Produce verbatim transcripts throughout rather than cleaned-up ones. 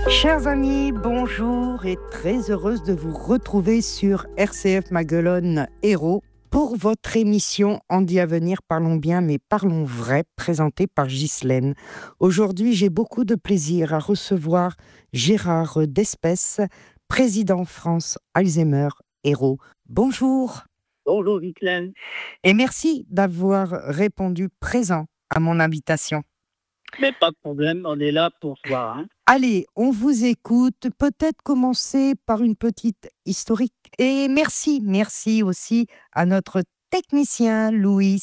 Chers amis, bonjour et très heureuse de vous retrouver sur R C F Maguelone Héros pour votre émission On dit à venir, parlons bien mais parlons vrai, présentée par Ghislaine. Aujourd'hui, j'ai beaucoup de plaisir à recevoir Gérard Despès, président France Alzheimer Héros. Bonjour. Bonjour Ghislaine. Et merci d'avoir répondu présent à mon invitation. Mais pas de problème, on est là pour toi. Hein. Allez, on vous écoute. Peut-être commencer par une petite historique. Et merci, merci aussi à notre technicien Louis.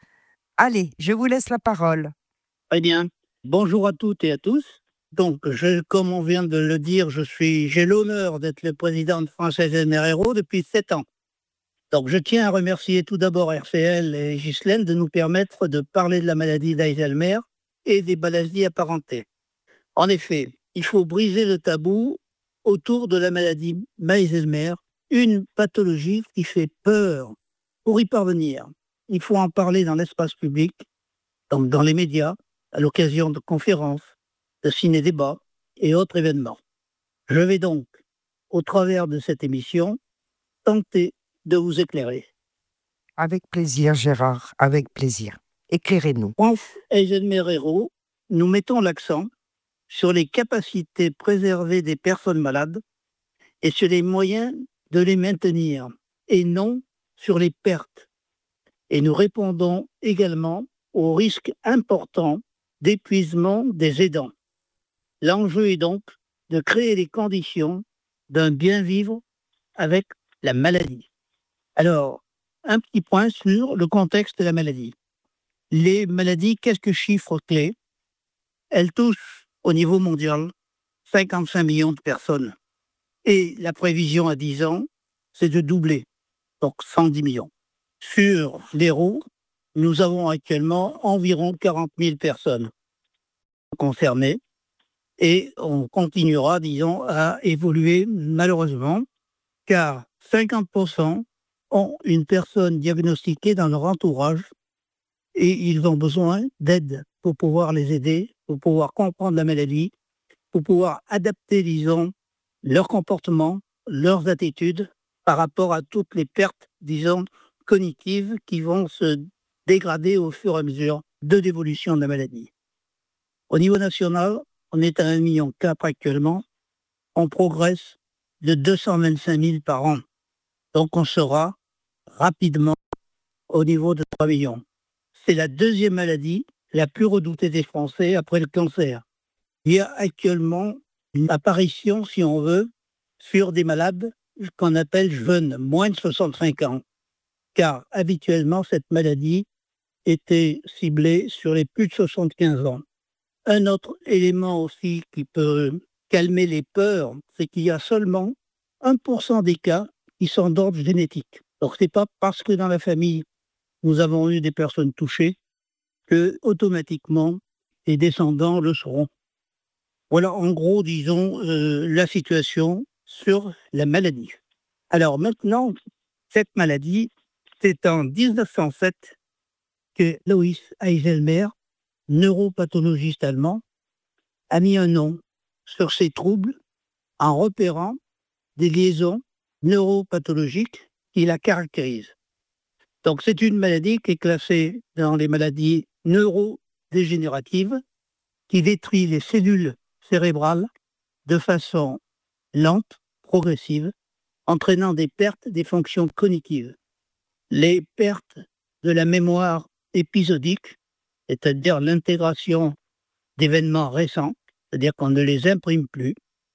Allez, je vous laisse la parole. Très bien. Bonjour à toutes et à tous. Donc, je, comme on vient de le dire, je suis, j'ai l'honneur d'être le président de France Alzheimer Héros depuis sept ans. Donc, je tiens à remercier tout d'abord R C L et Ghislaine de nous permettre de parler de la maladie d'Alzheimer et des maladies apparentées. En effet, il faut briser le tabou autour de la maladie d'Alzheimer, une pathologie qui fait peur. Pour y parvenir, il faut en parler dans l'espace public, donc dans les médias, à l'occasion de conférences, de ciné-débats et autres événements. Je vais donc, au travers de cette émission, tenter de vous éclairer. Avec plaisir, Gérard, avec plaisir. Éclairez-nous. France Alzheimer Héros, nous mettons l'accent sur les capacités préservées des personnes malades et sur les moyens de les maintenir, et non sur les pertes. Et nous répondons également au risque important d'épuisement des aidants. L'enjeu est donc de créer les conditions d'un bien-vivre avec la maladie. Alors, un petit point sur le contexte de la maladie. Les maladies, quelques chiffres clés. Elles touchent au niveau mondial cinquante-cinq millions de personnes. Et la prévision à dix ans, c'est de doubler, donc cent dix millions. Sur l'Hérault, nous avons actuellement environ quarante mille personnes concernées et on continuera, disons, à évoluer malheureusement, car cinquante pour cent ont une personne diagnostiquée dans leur entourage et ils ont besoin d'aide pour pouvoir les aider, pour pouvoir comprendre la maladie, pour pouvoir adapter, disons, leur comportement, leurs attitudes par rapport à toutes les pertes, disons, cognitives qui vont se dégrader au fur et à mesure de l'évolution de la maladie. Au niveau national, on est à un virgule quatre million actuellement. On progresse de deux cent vingt-cinq mille par an. Donc on sera rapidement au niveau de trois millions. C'est la deuxième maladie la plus redoutée des Français après le cancer. Il y a actuellement une apparition, si on veut, sur des malades qu'on appelle jeunes, moins de soixante-cinq ans. Car habituellement, cette maladie était ciblée sur les plus de soixante-quinze ans. Un autre élément aussi qui peut calmer les peurs, c'est qu'il y a seulement un pour cent des cas qui sont d'ordre génétique. Donc ce n'est pas parce que dans la famille, nous avons eu des personnes touchées que automatiquement les descendants le seront. Voilà en gros, disons, euh, la situation sur la maladie. Alors maintenant, cette maladie, c'est en dix-neuf cent sept que Louis Alzheimer, neuropathologiste allemand, a mis un nom sur ces troubles en repérant des liaisons neuropathologiques qui la caractérisent. Donc c'est une maladie qui est classée dans les maladies neurodégénératives qui détruit les cellules cérébrales de façon lente, progressive, entraînant des pertes des fonctions cognitives. Les pertes de la mémoire épisodique, c'est-à-dire l'intégration d'événements récents, c'est-à-dire qu'on ne les imprime plus.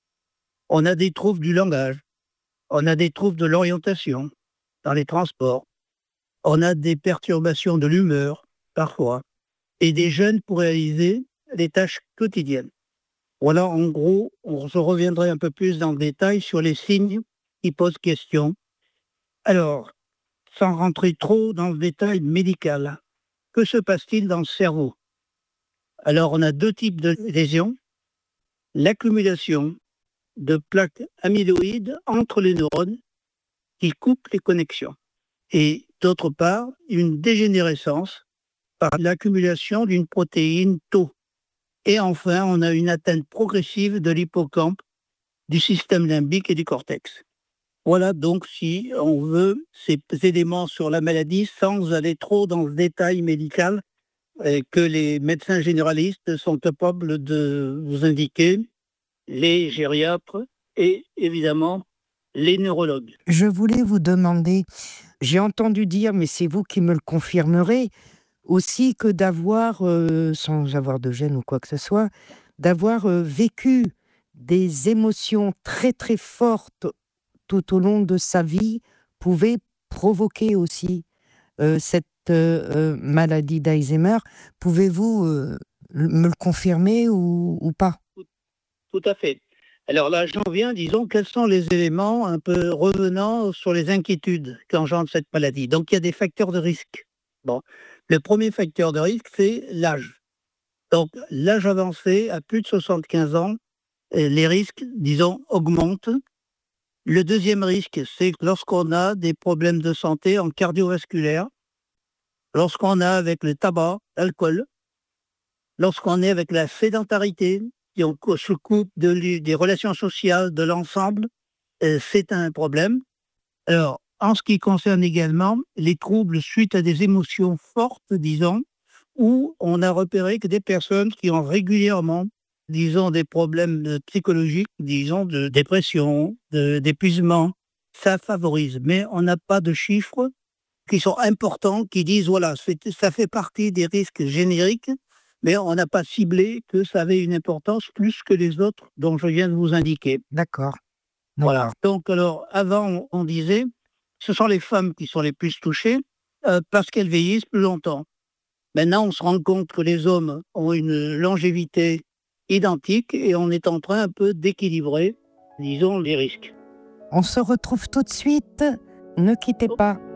On a des troubles du langage, on a des troubles de l'orientation dans les transports, on a des perturbations de l'humeur, parfois, et des jeunes pour réaliser les tâches quotidiennes. Voilà, en gros, on se reviendrait un peu plus dans le détail sur les signes qui posent question. Alors, sans rentrer trop dans le détail médical, que se passe-t-il dans le cerveau? Alors, on a deux types de lésions. L'accumulation de plaques amyloïdes entre les neurones qui coupent les connexions. Et d'autre part, une dégénérescence par l'accumulation d'une protéine Tau. Et enfin, on a une atteinte progressive de l'hippocampe, du système limbique et du cortex. Voilà donc, si on veut, ces éléments sur la maladie sans aller trop dans le détail médical et que les médecins généralistes sont capables de vous indiquer, les gériatres et évidemment les neurologues. Je voulais vous demander, j'ai entendu dire, mais c'est vous qui me le confirmerez, aussi que d'avoir, euh, sans avoir de gêne ou quoi que ce soit, d'avoir euh, vécu des émotions très très fortes tout au long de sa vie pouvait provoquer aussi euh, cette euh, euh, maladie d'Alzheimer. Pouvez-vous euh, me le confirmer ou, ou pas? Tout, tout à fait. Alors là, j'en viens, disons, quels sont les éléments un peu revenant sur les inquiétudes qu'engendre cette maladie. Donc, il y a des facteurs de risque. Bon, le premier facteur de risque, c'est l'âge. Donc, l'âge avancé, à plus de soixante-quinze ans, euh, les risques, disons, augmentent. Le deuxième risque, c'est lorsqu'on a des problèmes de santé en cardiovasculaire, lorsqu'on a avec le tabac, l'alcool, lorsqu'on est avec la sédentarité, si on cou- se coupe de l'u- des relations sociales, de l'ensemble, euh, c'est un problème. Alors, en ce qui concerne également les troubles suite à des émotions fortes, disons, où on a repéré que des personnes qui ont régulièrement, disons, des problèmes euh, psychologiques, disons, de dépression, de- d'épuisement, ça favorise. Mais on n'a pas de chiffres qui sont importants, qui disent, voilà, c'est- ça fait partie des risques génériques, mais on n'a pas ciblé que ça avait une importance plus que les autres dont je viens de vous indiquer. D'accord, Voilà. d'accord. Donc, alors, avant, on on disait, ce sont les femmes qui sont les plus touchées euh, parce qu'elles vieillissent plus longtemps. Maintenant, on se rend compte que les hommes ont une longévité identique et on est en train un peu d'équilibrer, disons, les risques. On se retrouve tout de suite. Ne quittez pas.